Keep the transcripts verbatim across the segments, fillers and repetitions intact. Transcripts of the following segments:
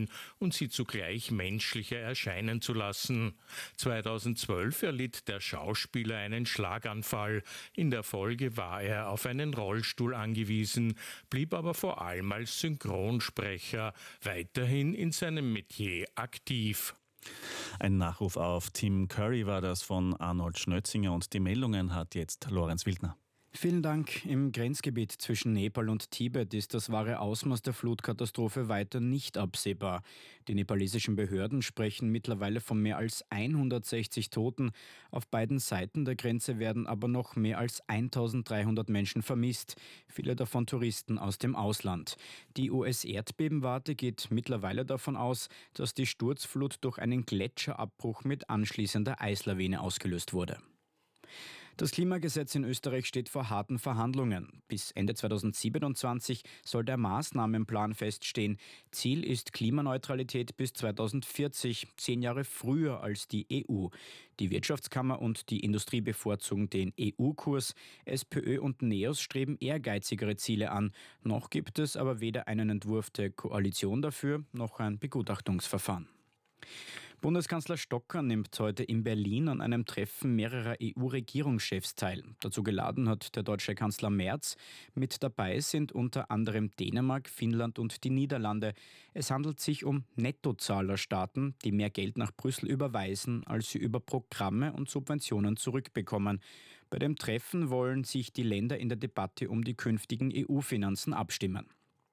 stellen und sie zugleich menschlicher erscheinen zu lassen. zweitausendzwölf erlitt der Schauspieler einen Schlaganfall. In der Folge war er auf einen Rollstuhl angewiesen, blieb aber vor allem als Synchronsprecher weiterhin in seinem Metier aktiv. Ein Nachruf auf Tim Curry war das von Arnold Schnötzinger und die Meldungen hat jetzt Lorenz Wildner. Vielen Dank. Im Grenzgebiet zwischen Nepal und Tibet ist das wahre Ausmaß der Flutkatastrophe weiter nicht absehbar. Die nepalesischen Behörden sprechen mittlerweile von mehr als hundertsechzig Toten. Auf beiden Seiten der Grenze werden aber noch mehr als eintausenddreihundert Menschen vermisst, viele davon Touristen aus dem Ausland. Die U S-Erdbebenwarte geht mittlerweile davon aus, dass die Sturzflut durch einen Gletscherabbruch mit anschließender Eislawine ausgelöst wurde. Das Klimagesetz in Österreich steht vor harten Verhandlungen. Bis Ende zweitausendsiebenundzwanzig soll der Maßnahmenplan feststehen. Ziel ist Klimaneutralität bis zweitausendvierzig, zehn Jahre früher als die E U. Die Wirtschaftskammer und die Industrie bevorzugen den E U-Kurs. SPÖ und NEOS streben ehrgeizigere Ziele an. Noch gibt es aber weder einen Entwurf der Koalition dafür, noch ein Begutachtungsverfahren. Bundeskanzler Stocker nimmt heute in Berlin an einem Treffen mehrerer E U-Regierungschefs teil. Dazu geladen hat der deutsche Kanzler Merz. Mit dabei sind unter anderem Dänemark, Finnland und die Niederlande. Es handelt sich um Nettozahlerstaaten, die mehr Geld nach Brüssel überweisen, als sie über Programme und Subventionen zurückbekommen. Bei dem Treffen wollen sich die Länder in der Debatte um die künftigen E U-Finanzen abstimmen.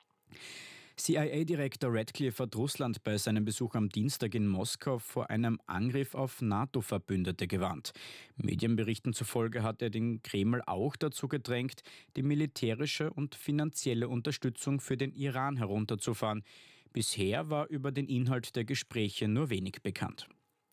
C I A-Direktor Radcliffe hat Russland bei seinem Besuch am Dienstag in Moskau vor einem Angriff auf NATO-Verbündete gewarnt. Medienberichten zufolge hat er den Kreml auch dazu gedrängt, die militärische und finanzielle Unterstützung für den Iran herunterzufahren. Bisher war über den Inhalt der Gespräche nur wenig bekannt.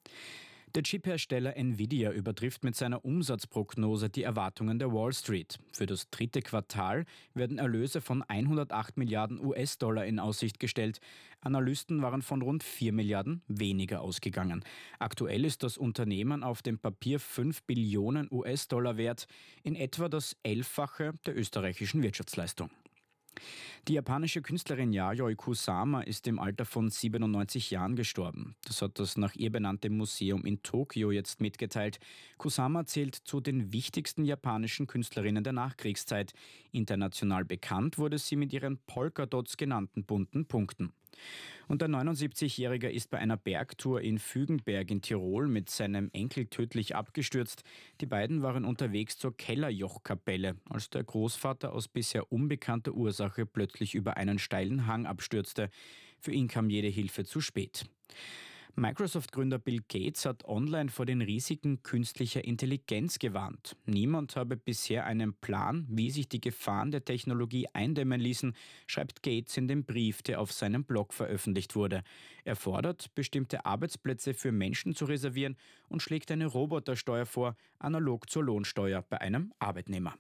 Der Chiphersteller Nvidia übertrifft mit seiner Umsatzprognose die Erwartungen der Wall Street. Für das dritte Quartal werden Erlöse von hundertacht Milliarden U S-Dollar in Aussicht gestellt. Analysten waren von rund vier Milliarden weniger ausgegangen. Aktuell ist das Unternehmen auf dem Papier fünf Billionen U S-Dollar wert, in etwa das Elffache der österreichischen Wirtschaftsleistung. Die japanische Künstlerin Yayoi Kusama ist im Alter von siebenundneunzig Jahren gestorben. Das hat das nach ihr benannte Museum in Tokio jetzt mitgeteilt. Kusama zählt zu den wichtigsten japanischen Künstlerinnen der Nachkriegszeit. International bekannt wurde sie mit ihren Polkadots genannten bunten Punkten. Und der neunundsiebzigjährige ist bei einer Bergtour in Fügenberg in Tirol mit seinem Enkel tödlich abgestürzt. Die beiden waren unterwegs zur Kellerjochkapelle, als der Großvater aus bisher unbekannter Ursache plötzlich über einen steilen Hang abstürzte. Für ihn kam jede Hilfe zu spät. Microsoft-Gründer Bill Gates hat online vor den Risiken künstlicher Intelligenz gewarnt. Niemand habe bisher einen Plan, wie sich die Gefahren der Technologie eindämmen ließen, schreibt Gates in dem Brief, der auf seinem Blog veröffentlicht wurde. Er fordert, bestimmte Arbeitsplätze für Menschen zu reservieren und schlägt eine Robotersteuer vor, analog zur Lohnsteuer bei einem Arbeitnehmer.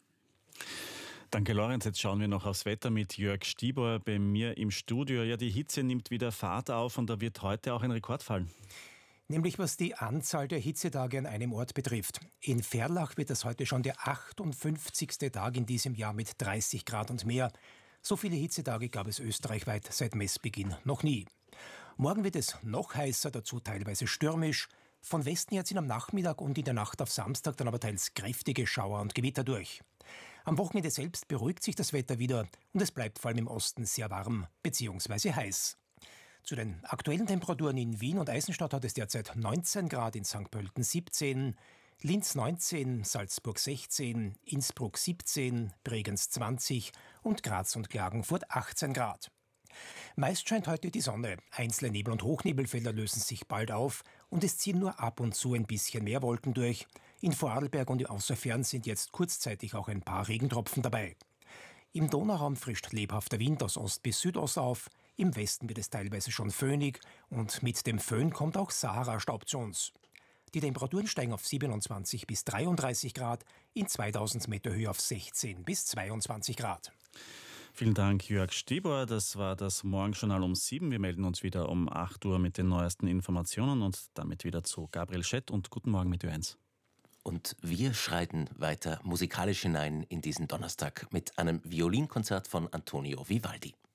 Danke, Lorenz. Jetzt schauen wir noch aufs Wetter mit Jörg Stieber bei mir im Studio. Ja, die Hitze nimmt wieder Fahrt auf und da wird heute auch ein Rekord fallen. Nämlich was die Anzahl der Hitzetage an einem Ort betrifft. In Verlach wird das heute schon der achtundfünfzigste Tag in diesem Jahr mit dreißig Grad und mehr. So viele Hitzetage gab es österreichweit seit Messbeginn noch nie. Morgen wird es noch heißer, dazu teilweise stürmisch. Von Westen her ziehen am Nachmittag und in der Nacht auf Samstag dann aber teils kräftige Schauer und Gewitter durch. Am Wochenende selbst beruhigt sich das Wetter wieder und es bleibt vor allem im Osten sehr warm bzw. heiß. Zu den aktuellen Temperaturen in Wien und Eisenstadt hat es derzeit neunzehn Grad, in Sankt Pölten siebzehn, Linz neunzehn, Salzburg sechzehn, Innsbruck siebzehn, Bregenz zwanzig und Graz und Klagenfurt achtzehn Grad. Meist scheint heute die Sonne. Einzelne Nebel- und Hochnebelfelder lösen sich bald auf und es ziehen nur ab und zu ein bisschen mehr Wolken durch. In Vorarlberg und im Außerfern sind jetzt kurzzeitig auch ein paar Regentropfen dabei. Im Donauraum frischt lebhafter Wind aus Ost bis Südost auf. Im Westen wird es teilweise schon föhnig und mit dem Föhn kommt auch Sahara-Staub zu uns. Die Temperaturen steigen auf siebenundzwanzig bis dreiunddreißig Grad, in zweitausend Meter Höhe auf sechzehn bis zweiundzwanzig Grad. Vielen Dank, Jörg Stieber. Das war das Morgenjournal um sieben. Wir melden uns wieder um acht Uhr mit den neuesten Informationen und damit wieder zu Gabriel Schett und Guten Morgen mit Ö eins. Und wir schreiten weiter musikalisch hinein in diesen Donnerstag mit einem Violinkonzert von Antonio Vivaldi.